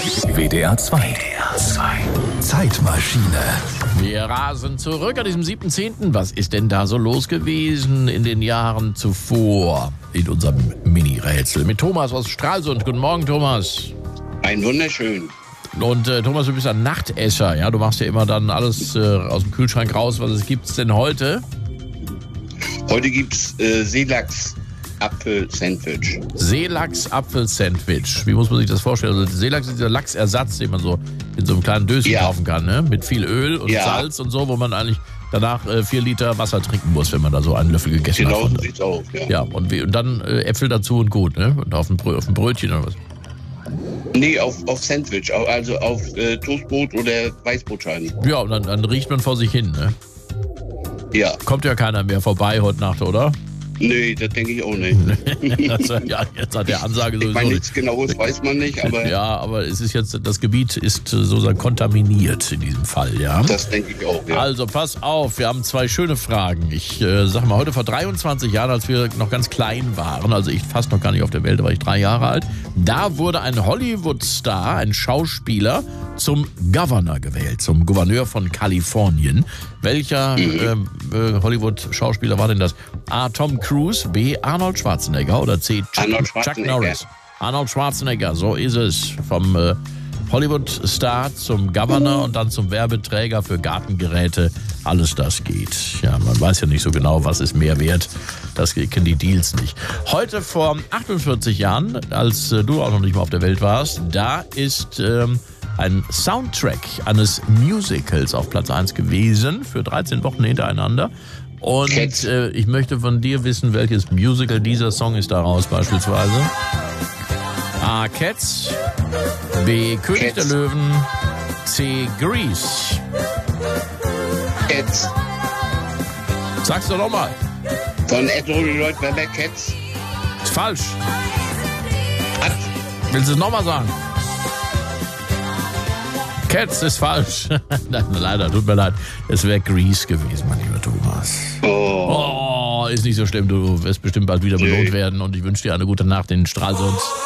WDR 2. Zeitmaschine. Wir rasen zurück an diesem 7.10. Was ist denn da so los gewesen in den Jahren zuvor in unserem Mini-Rätsel? Mit Thomas aus Stralsund. Guten Morgen, Thomas. Ein wunderschön. Und Thomas, du bist ein Nachtesser, ja? Du machst ja immer dann alles aus dem Kühlschrank raus. Was gibt's denn heute? Heute gibt's Seelachs-Apfel-Sandwich. Seelachs-Apfel-Sandwich. Wie muss man sich das vorstellen? Also Seelachs ist dieser Lachsersatz, den man so in so einem kleinen Döschen kaufen kann, ne? Mit viel Öl und Salz und so, wo man eigentlich danach 4 Liter Wasser trinken muss, wenn man da so einen Löffel gegessen hat. Genau so sieht's aus, ja. Ja, und dann Äpfel dazu und gut, ne? Und auf ein Brötchen oder was? Nee, auf Sandwich, also auf Toastbrot oder Weißbrotscheiben. Ja, und dann riecht man vor sich hin, ne? Ja. Kommt ja keiner mehr vorbei heute Nacht, oder? Nee, das denke ich auch nicht. Ja, jetzt hat der Ansage sowieso. Ich meine, nichts Genaues weiß man nicht, aber... Ja, aber es ist jetzt, das Gebiet ist sozusagen kontaminiert in diesem Fall, ja? Das denke ich auch, ja. Also, pass auf, wir haben 2 schöne Fragen. Ich sag mal, heute vor 23 Jahren, als wir noch ganz klein waren, also ich fast noch gar nicht auf der Welt, da war ich 3 Jahre alt, da wurde ein Hollywood-Star, ein Schauspieler, zum Governor gewählt, zum Gouverneur von Kalifornien. Welcher Hollywood-Schauspieler war denn das? A. Tom Cruise, B. Arnold Schwarzenegger oder C. Chuck Norris? Arnold Schwarzenegger, so ist es. Vom Hollywood-Star zum Governor und dann zum Werbeträger für Gartengeräte. Alles das geht. Ja, man weiß ja nicht so genau, was ist mehr wert. Das kennen die Deals nicht. Heute vor 48 Jahren, als du auch noch nicht mal auf der Welt warst, da ist ein Soundtrack eines Musicals auf Platz 1 gewesen, für 13 Wochen hintereinander. Und ich möchte von dir wissen, welches Musical dieser Song ist daraus beispielsweise. A. Cats, B. König der Löwen, C. Grease. Cats. Sag's doch nochmal. Von Ed Lloyd Webber, Cats. Ist falsch. Was? Willst du es nochmal sagen? Cats ist falsch. Leider, tut mir leid. Es wäre Grease gewesen, mein lieber Thomas. Oh, ist nicht so schlimm. Du wirst bestimmt bald wieder belohnt werden und ich wünsche dir eine gute Nacht in Stralsund.